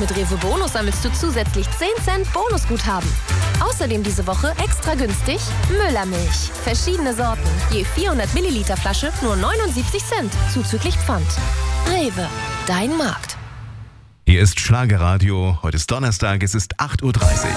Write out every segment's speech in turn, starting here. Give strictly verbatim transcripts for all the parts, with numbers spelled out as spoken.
mit Rewe Bonus sammelst du zusätzlich zehn Cent Bonusguthaben. Außerdem diese Woche extra günstig Müllermilch. Verschiedene Sorten, je vierhundert Milliliter Flasche nur neunundsiebzig Cent, zuzüglich Pfand. Rewe, dein Markt. Hier ist Schlagerradio. Heute ist Donnerstag, es ist acht Uhr dreißig.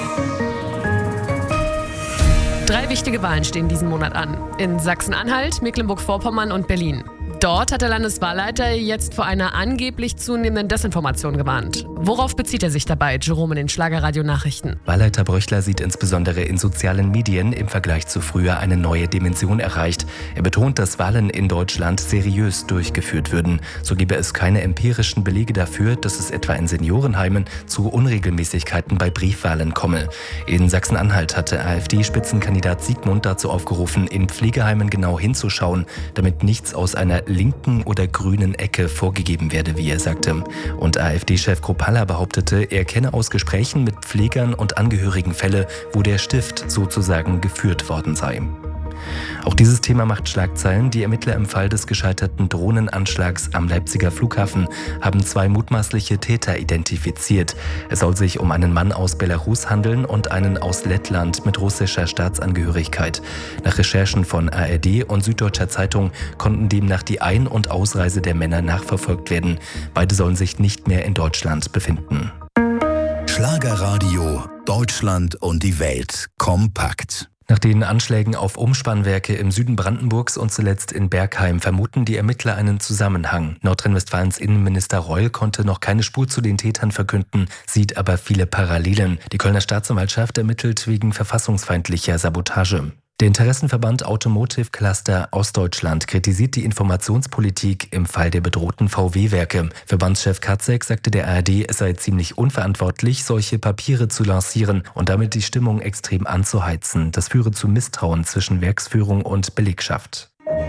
Drei wichtige Wahlen stehen diesen Monat an. In Sachsen-Anhalt, Mecklenburg-Vorpommern und Berlin. Dort hat der Landeswahlleiter jetzt vor einer angeblich zunehmenden Desinformation gewarnt. Worauf bezieht er sich dabei, Jerome, in den Schlagerradio-Nachrichten? Wahlleiter Bröchler sieht insbesondere in sozialen Medien im Vergleich zu früher eine neue Dimension erreicht. Er betont, dass Wahlen in Deutschland seriös durchgeführt würden. So gebe es keine empirischen Belege dafür, dass es etwa in Seniorenheimen zu Unregelmäßigkeiten bei Briefwahlen komme. In Sachsen-Anhalt hatte AfD-Spitzenkandidat Siegmund dazu aufgerufen, in Pflegeheimen genau hinzuschauen, damit nichts aus einer linken oder grünen Ecke vorgegeben werde, wie er sagte. Und AfD-Chef Kropalla behauptete, er kenne aus Gesprächen mit Pflegern und Angehörigen Fälle, wo der Stift sozusagen geführt worden sei. Auch dieses Thema macht Schlagzeilen. Die Ermittler im Fall des gescheiterten Drohnenanschlags am Leipziger Flughafen haben zwei mutmaßliche Täter identifiziert. Es soll sich um einen Mann aus Belarus handeln und einen aus Lettland mit russischer Staatsangehörigkeit. Nach Recherchen von A R D und Süddeutscher Zeitung konnten demnach die Ein- und Ausreise der Männer nachverfolgt werden. Beide sollen sich nicht mehr in Deutschland befinden. Schlagerradio, Deutschland und die Welt kompakt. Nach den Anschlägen auf Umspannwerke im Süden Brandenburgs und zuletzt in Bergheim vermuten die Ermittler einen Zusammenhang. Nordrhein-Westfalens Innenminister Reul konnte noch keine Spur zu den Tätern verkünden, sieht aber viele Parallelen. Die Kölner Staatsanwaltschaft ermittelt wegen verfassungsfeindlicher Sabotage. Der Interessenverband Automotive Cluster Ostdeutschland kritisiert die Informationspolitik im Fall der bedrohten V W-Werke. Verbandschef Katzek sagte der A R D, es sei ziemlich unverantwortlich, solche Papiere zu lancieren und damit die Stimmung extrem anzuheizen. Das führe zu Misstrauen zwischen Werksführung und Belegschaft.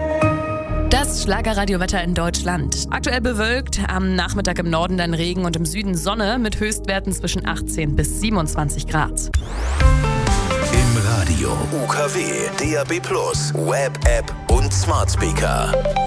Das Schlagerradiowetter in Deutschland. Aktuell bewölkt, am Nachmittag im Norden dann Regen und im Süden Sonne mit Höchstwerten zwischen achtzehn bis siebenundzwanzig Grad. Im Radio U K W, D A B plus, Web-App und Smart Speaker.